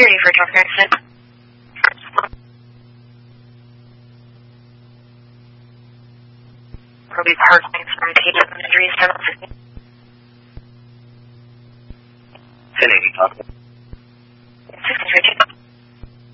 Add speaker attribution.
Speaker 1: security for Dr. Exit. Probably park points from pages and injuries, 10-16.
Speaker 2: 1080, talk.
Speaker 1: 1632.